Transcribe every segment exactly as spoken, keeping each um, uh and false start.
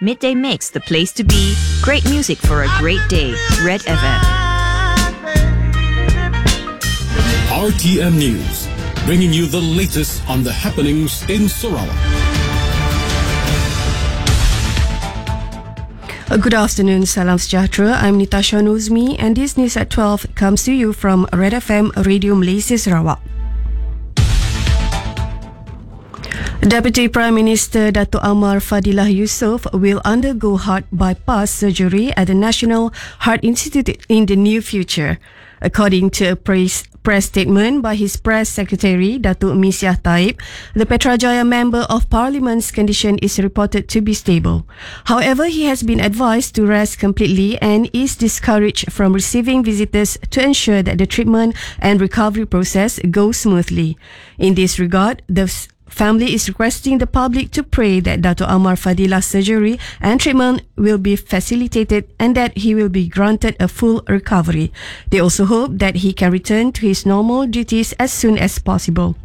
Midday Mix, the place to be. Great music for a great day. Red F M. R T M News, bringing you the latest on the happenings in Sarawak. Good afternoon, Salam Sejahtera. I'm Natasha Nuzmi, and this news at twelve comes to you from Red F M Radio Malaysia Sarawak. Deputy Prime Minister Dato' Amar Fadilah Yusof will undergo heart bypass surgery at the National Heart Institute in the near future. According to a press, press statement by his press secretary, Datuk Misyah Taib, the Petrajaya Member of Parliament's condition is reported to be stable. However, he has been advised to rest completely and is discouraged from receiving visitors to ensure that the treatment and recovery process goes smoothly. In this regard, the family is requesting the public to pray that Dato' Amar Fadilah's surgery and treatment will be facilitated and that he will be granted a full recovery. They also hope that he can return to his normal duties as soon as possible.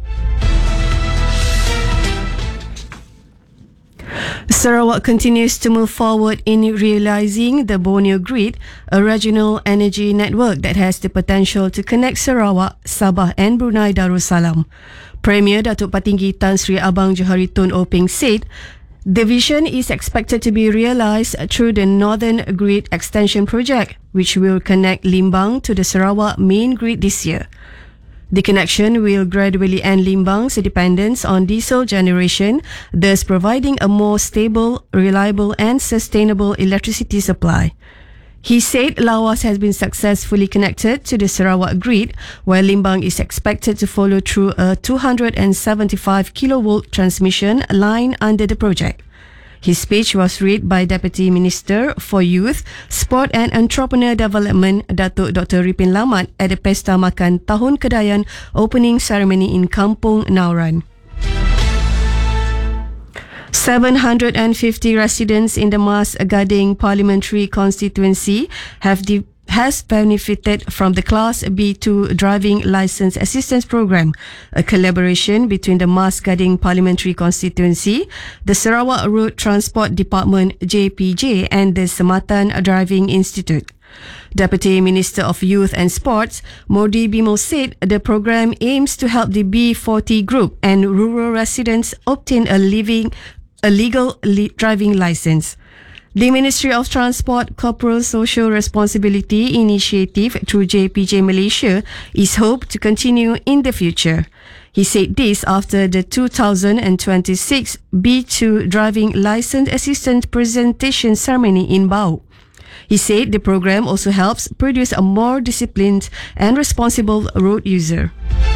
Sarawak continues to move forward in realising the Borneo Grid, a regional energy network that has the potential to connect Sarawak, Sabah and Brunei Darussalam. Premier Datuk Patinggi Tan Sri Abang Johari Tun Openg said the vision is expected to be realised through the Northern Grid Extension Project, which will connect Limbang to the Sarawak main grid this year. The connection will gradually end Limbang's dependence on diesel generation, thus providing a more stable, reliable and sustainable electricity supply. He said Lawas has been successfully connected to the Sarawak grid, while Limbang is expected to follow through a two hundred seventy-five kilovolt transmission line under the project. His speech was read by Deputy Minister for Youth, Sport and Entrepreneur Development, Datuk Doctor Ripin Lamat, at the Pesta Makan Tahun Kedayan opening ceremony in Kampung Nauran. seven hundred fifty residents in the Mas Gading Parliamentary Constituency have de- has benefited from the Class B two Driving Licence Assistance Programme, a collaboration between the Mas Gading Parliamentary Constituency, the Sarawak Road Transport Department J P J and the Sematan Driving Institute. Deputy Minister of Youth and Sports, Modi Bimo said the program aims to help the B forty group and rural residents obtain a living a legal le- driving license. The Ministry of Transport Corporate Social Responsibility Initiative through J P J Malaysia is hoped to continue in the future. He said this after the two thousand twenty-six B two Driving License Assistance Presentation Ceremony in Bau. He said the program also helps produce a more disciplined and responsible road user.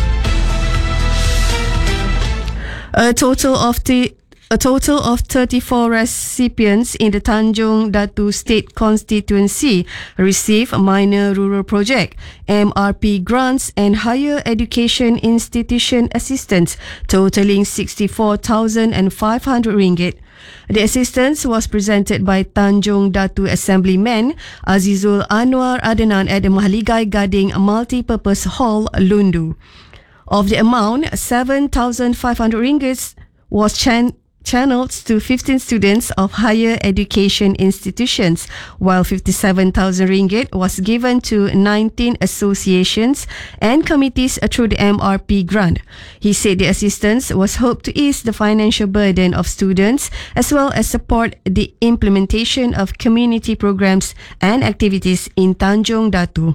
A total of the A total of thirty-four recipients in the Tanjung Datu State Constituency receive minor rural project, M R P grants and higher education institution assistance totaling sixty-four thousand five hundred ringgit. The assistance was presented by Tanjung Datu Assemblyman Azizul Anwar Adenan at the Mahligai Gading Multipurpose Hall, Lundu. Of the amount, seven thousand five hundred ringgit was chan- channeled to fifteen students of higher education institutions, while fifty-seven thousand ringgit was given to nineteen associations and committees through the M R P grant. He said the assistance was hoped to ease the financial burden of students as well as support the implementation of community programs and activities in Tanjung Datu.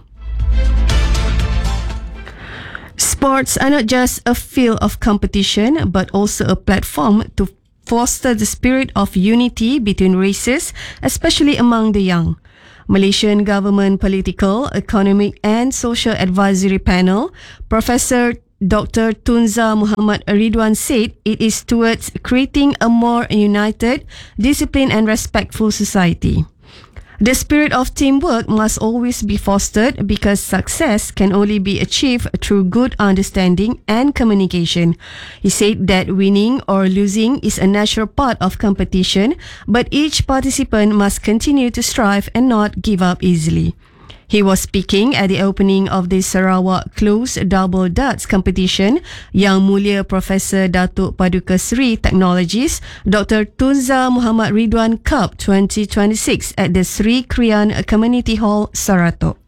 Sports are not just a field of competition but also a platform to foster the spirit of unity between races, especially among the young. Malaysian Government Political, Economic and Social Advisory Panel, Professor Doctor Tunza Muhammad Ridwan said it is towards creating a more united, disciplined and respectful society. The spirit of teamwork must always be fostered because success can only be achieved through good understanding and communication. He said that winning or losing is a natural part of competition, but each participant must continue to strive and not give up easily. He was speaking at the opening of the Sarawak Closed Double Darts competition. Yang Mulia Profesor Datuk Paduka Seri Technologist Doctor Tunza Muhammad Ridwan Cup twenty twenty-six at the Sri Kriyan Community Hall, Saratok.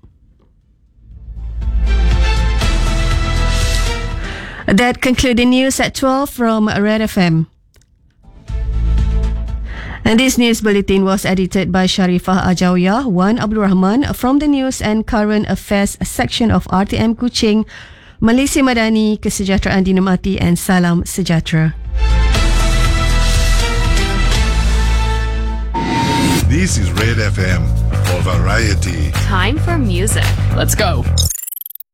That concludes the news at twelve from Red F M. And this news bulletin was edited by Sharifah Ajawiyah, Wan Abdul Rahman from the News and Current Affairs section of R T M Kuching, Malaysia Madani, Kesejahteraan Dinikmati and Salam Sejahtera. This is Red F M for variety. Time for music. Let's go.